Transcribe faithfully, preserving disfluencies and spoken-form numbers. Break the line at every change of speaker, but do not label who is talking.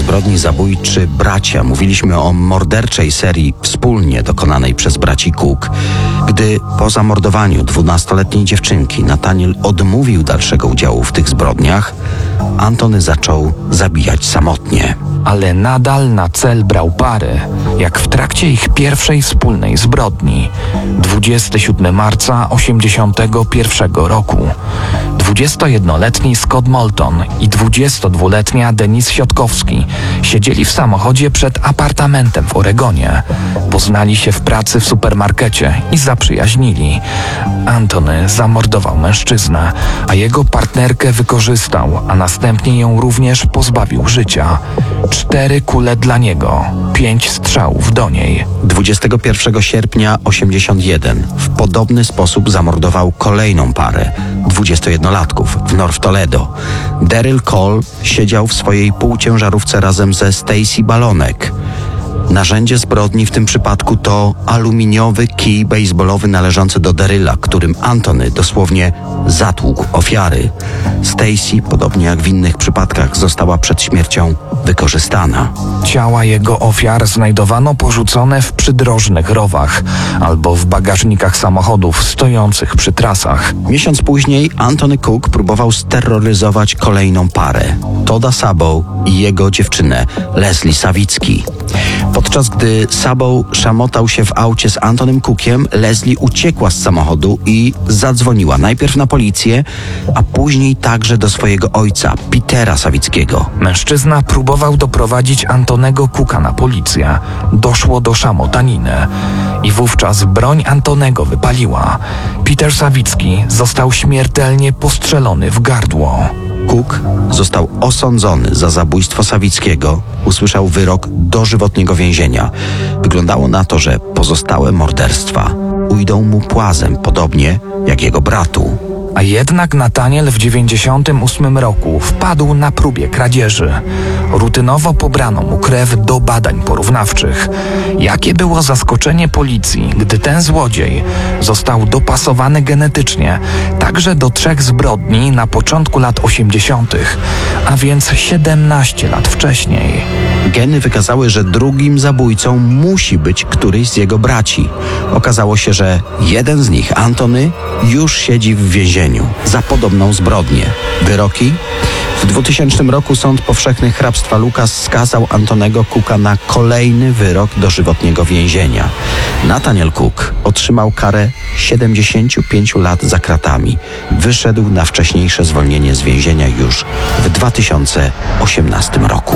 zbrodni zabójczy bracia. Mówiliśmy o morderczej serii wspólnie dokonanej przez braci Cook. Gdy po zamordowaniu dwunastoletniej dziewczynki Nathaniel odmówił dalszego udziału w tych zbrodniach, Antony zaczął zabijać samotnie.
Ale nadal na cel brał pary, jak w trakcie ich pierwszej wspólnej zbrodni, dwudziestego siódmego marca osiemdziesiątego pierwszego roku. dwudziestojednoletni Scott Moulton i dwudziestodwuletnia Denise Sietkowski siedzieli w samochodzie przed apartamentem w Oregonie. Poznali się w pracy w supermarkecie i zaprzyjaźnili. Antony zamordował mężczyznę, a jego partnerkę wykorzystał, a następnie ją również pozbawił życia. Cztery kule dla niego, pięć strzałów do niej.
dwudziestego pierwszego sierpnia osiemdziesiątego pierwszego w podobny sposób zamordował kolejną parę dwudziestojednolatków w North Toledo. Daryl Cole siedział w swojej półciężarówce razem ze Stacy Balonek. Narzędzie zbrodni w tym przypadku to aluminiowy kij baseballowy należący do Daryla, którym Antony dosłownie zatłukł ofiary. Stacy, podobnie jak w innych przypadkach, została przed śmiercią wykorzystana.
Ciała jego ofiar znajdowano porzucone w przydrożnych rowach albo w bagażnikach samochodów stojących przy trasach.
Miesiąc później Antony Cook próbował steroryzować kolejną parę, Todda Sabow i jego dziewczynę Leslie Sawicki. Podczas gdy Sabow szamotał się w aucie z Antonym Cookiem, Leslie uciekła z samochodu i zadzwoniła najpierw na policję, a później także do swojego ojca, Petera Sawickiego.
Mężczyzna próbował doprowadzić Antonego Cooka na policję. Doszło do szamotaniny i wówczas broń Antonego wypaliła. Peter Sawicki został śmiertelnie postrzelony w gardło.
Cook został osądzony za zabójstwo Sawickiego. Usłyszał wyrok dożywotniego więzienia. Wyglądało na to, że pozostałe morderstwa ujdą mu płazem, podobnie jak jego bratu.
A jednak Nathaniel w dziewięćdziesiątym ósmym roku wpadł na próbie kradzieży. Rutynowo pobrano mu krew do badań porównawczych. Jakie było zaskoczenie policji, gdy ten złodziej został dopasowany genetycznie także do trzech zbrodni na początku lat osiemdziesiątych, a więc siedemnaście lat wcześniej.
Geny wykazały, że drugim zabójcą musi być któryś z jego braci. Okazało się, że jeden z nich, Antony, już siedzi w więzieniu za podobną zbrodnię. Wyroki? W dwutysięcznym roku Sąd Powszechny Hrabstwa Lucas skazał Antonego Cooka na kolejny wyrok dożywotniego więzienia. Nathaniel Cook otrzymał karę siedemdziesięciu pięciu lat za kratami. Wyszedł na wcześniejsze zwolnienie z więzienia już w dwa tysiące osiemnastym roku.